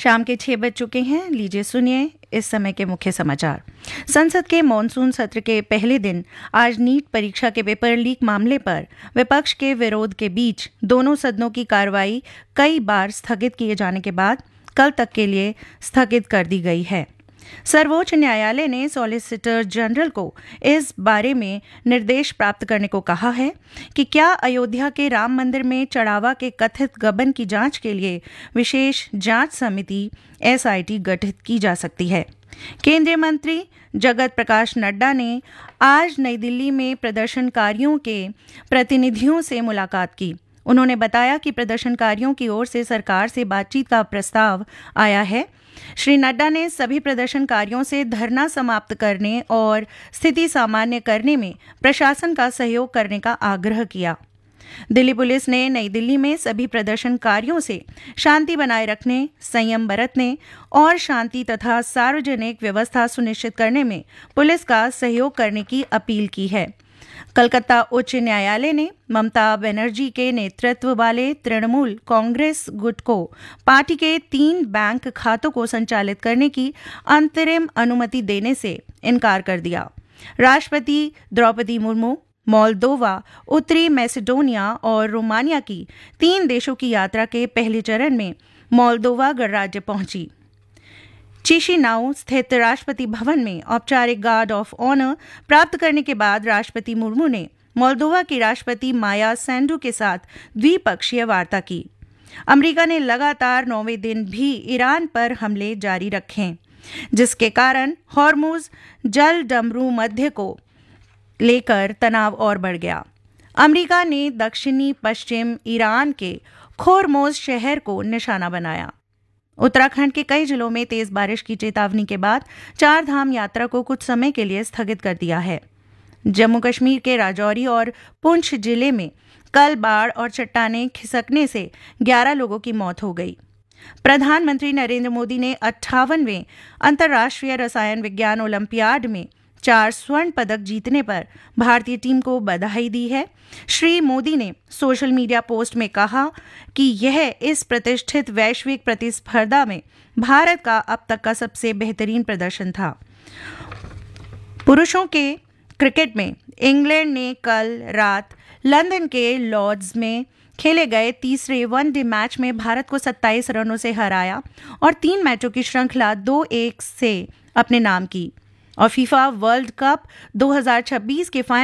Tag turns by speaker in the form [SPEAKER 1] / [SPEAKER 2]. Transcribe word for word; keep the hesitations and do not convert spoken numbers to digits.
[SPEAKER 1] शाम के छह बज चुके हैं। लीजिए सुनिए इस समय के मुख्य समाचार। संसद के मॉनसून सत्र के पहले दिन आज नीट परीक्षा के पेपर लीक मामले पर विपक्ष के विरोध के बीच दोनों सदनों की कार्रवाई कई बार स्थगित किए जाने के बाद कल तक के लिए स्थगित कर दी गई है। सर्वोच्च न्यायालय ने सॉलिसिटर जनरल को इस बारे में निर्देश प्राप्त करने को कहा है कि क्या अयोध्या के राम मंदिर में चढ़ावा के कथित गबन की जांच के लिए विशेष जांच समिति एस आई टी गठित की जा सकती है। केंद्रीय मंत्री जगत प्रकाश नड्डा ने आज नई दिल्ली में प्रदर्शनकारियों के प्रतिनिधियों से मुलाकात की। उन्होंने बताया कि प्रदर्शनकारियों की ओर से सरकार से बातचीत का प्रस्ताव आया है। श्री नड्डा ने सभी प्रदर्शनकारियों से धरना समाप्त करने और स्थिति सामान्य करने में प्रशासन का सहयोग करने का आग्रह किया। दिल्ली पुलिस ने नई दिल्ली में सभी प्रदर्शनकारियों से शांति बनाए रखने, संयम बरतने और शांति तथा सार्वजनिक व्यवस्था सुनिश्चित करने में पुलिस का सहयोग करने की अपील की है। कलकत्ता उच्च न्यायालय ने ममता बनर्जी के नेतृत्व वाले तृणमूल कांग्रेस गुट को पार्टी के तीन बैंक खातों को संचालित करने की अंतरिम अनुमति देने से इनकार कर दिया। राष्ट्रपति द्रौपदी मुर्मू मोल्दोवा, उत्तरी मैसेडोनिया और रोमानिया की तीन देशों की यात्रा के पहले चरण में मोल्दोवा गणराज्य पहुंची। चिशिनाउ स्थित राष्ट्रपति भवन में औपचारिक गार्ड ऑफ ऑनर प्राप्त करने के बाद राष्ट्रपति मुर्मू ने मोल्दोवा की राष्ट्रपति माया सैंडू के साथ द्विपक्षीय वार्ता की। अमेरिका ने लगातार नौवें दिन भी ईरान पर हमले जारी रखे, जिसके कारण हॉर्मुज जल डमरू मध्य को लेकर तनाव और बढ़ गया। अमेरिका ने दक्षिणी पश्चिम ईरान के खोरमोज शहर को निशाना बनाया। उत्तराखंड के कई जिलों में तेज बारिश की चेतावनी के बाद चार धाम यात्रा को कुछ समय के लिए स्थगित कर दिया है। जम्मू कश्मीर के राजौरी और पुंछ जिले में कल बाढ़ और चट्टानें खिसकने से ग्यारह लोगों की मौत हो गई। प्रधानमंत्री नरेंद्र मोदी ने अट्ठावनवें अंतर्राष्ट्रीय रसायन विज्ञान ओलंपियाड में चार स्वर्ण पदक जीतने पर भारतीय टीम को बधाई दी है। श्री मोदी ने सोशल मीडिया पोस्ट में कहा कि यह इस प्रतिष्ठित वैश्विक प्रतिस्पर्धा में भारत का अब तक का सबसे बेहतरीन प्रदर्शन था। पुरुषों के क्रिकेट में इंग्लैंड ने कल रात लंदन के लॉर्ड्स में खेले गए तीसरे वनडे मैच में भारत को सत्ताईस रनों से हराया और तीन मैचों की श्रृंखला दो एक से अपने नाम की और फीफा वर्ल्ड कप दो हज़ार छब्बीस के फाइनल